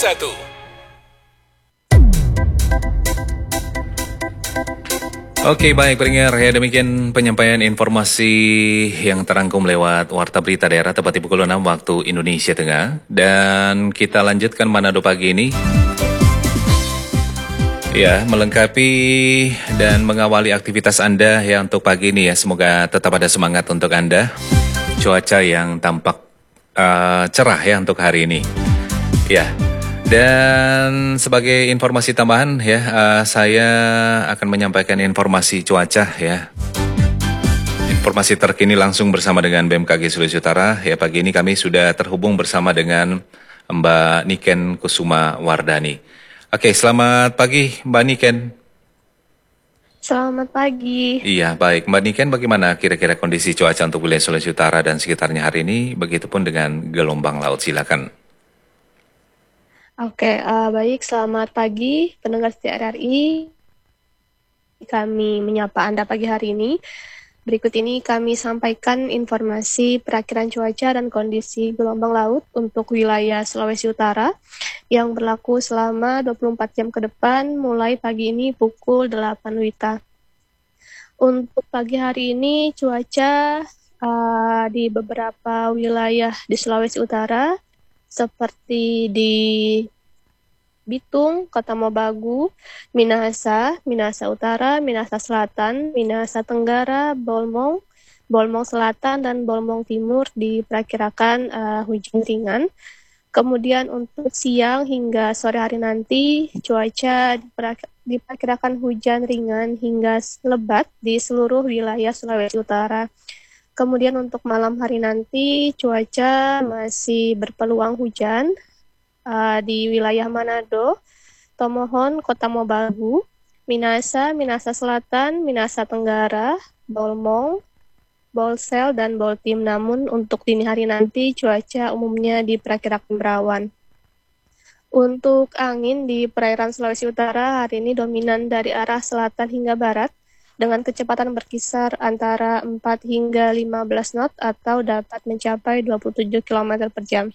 Oke, baik pendengar, ya demikian penyampaian informasi yang terangkum lewat Warta Berita Daerah tepat di pukul 6 waktu Indonesia Tengah. Dan kita lanjutkan Manado pagi ini. Ya, melengkapi dan mengawali aktivitas Anda ya untuk pagi ini ya. Semoga tetap ada semangat untuk Anda. Cuaca yang tampak cerah ya untuk hari ini. Ya. Dan sebagai informasi tambahan ya, saya akan menyampaikan informasi cuaca ya. Informasi terkini langsung bersama dengan BMKG Sulawesi Utara. Ya, pagi ini kami sudah terhubung bersama dengan Mbak Niken Kusuma Wardani. Oke, selamat pagi Mbak Niken. Selamat pagi. Iya, baik. Mbak Niken, bagaimana kira-kira kondisi cuaca untuk wilayah Sulawesi Utara dan sekitarnya hari ini? Begitupun dengan gelombang laut, silakan. Oke, baik. Selamat pagi, pendengar setia RRI. Kami menyapa Anda pagi hari ini. Berikut ini kami sampaikan informasi perakiraan cuaca dan kondisi gelombang laut untuk wilayah Sulawesi Utara yang berlaku selama 24 jam ke depan mulai pagi ini pukul 8 WITA. Untuk pagi hari ini cuaca di beberapa wilayah di Sulawesi Utara seperti di Bitung, Kota Mobagu, Minahasa, Minahasa Utara, Minahasa Selatan, Minahasa Tenggara, Bolmong, Bolmong Selatan, dan Bolmong Timur diperkirakan hujan ringan. Kemudian untuk siang hingga sore hari nanti, cuaca diperkirakan hujan ringan hingga lebat di seluruh wilayah Sulawesi Utara. Kemudian untuk malam hari nanti, cuaca masih berpeluang hujan di wilayah Manado, Tomohon, Kota Mobagu, Minahasa, Minahasa Selatan, Minahasa Tenggara, Bolmong, Bolsel, dan Boltim. Namun untuk dini hari nanti, cuaca umumnya diperkirakan berawan. Untuk angin di perairan Sulawesi Utara hari ini dominan dari arah selatan hingga barat, dengan kecepatan berkisar antara 4 hingga 15 knot atau dapat mencapai 27 km per jam.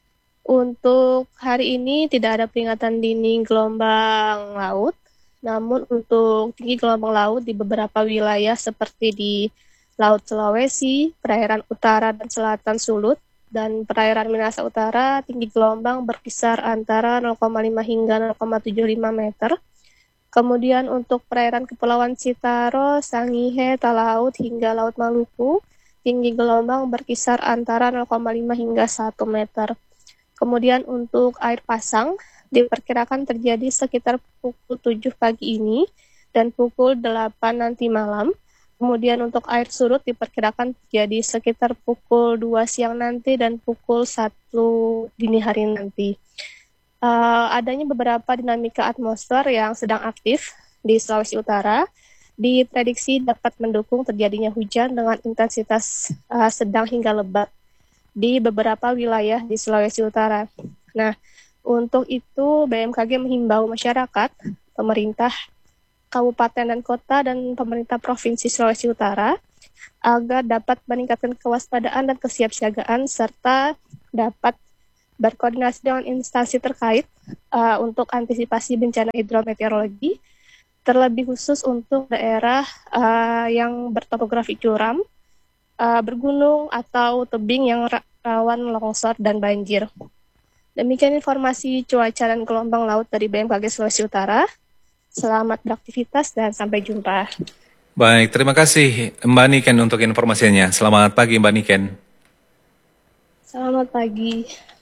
Untuk hari ini tidak ada peringatan dini gelombang laut, namun untuk tinggi gelombang laut di beberapa wilayah seperti di Laut Sulawesi, perairan utara dan selatan Sulut, dan perairan Minahasa Utara, tinggi gelombang berkisar antara 0,5 hingga 0,75 meter. Kemudian untuk perairan Kepulauan Sitaro, Sangihe, Talaut hingga Laut Maluku, tinggi gelombang berkisar antara 0,5 hingga 1 meter. Kemudian untuk air pasang diperkirakan terjadi sekitar pukul 7 pagi ini dan pukul 8 nanti malam. Kemudian untuk air surut diperkirakan terjadi sekitar pukul 2 siang nanti dan pukul 1 dini hari nanti. Adanya beberapa dinamika atmosfer yang sedang aktif di Sulawesi Utara diprediksi dapat mendukung terjadinya hujan dengan intensitas sedang hingga lebat di beberapa wilayah di Sulawesi Utara. Nah, untuk itu BMKG menghimbau masyarakat, pemerintah kabupaten dan kota, dan pemerintah Provinsi Sulawesi Utara agar dapat meningkatkan kewaspadaan dan kesiapsiagaan serta dapat berkoordinasi dengan instansi terkait untuk antisipasi bencana hidrometeorologi, terlebih khusus untuk daerah yang bertopografi curam, bergunung atau tebing yang rawan longsor dan banjir. Demikian informasi cuaca dan gelombang laut dari BMKG Sulawesi Utara. Selamat beraktivitas dan sampai jumpa. Baik, terima kasih Mbak Niken untuk informasinya. Selamat pagi Mbak Niken. Selamat pagi.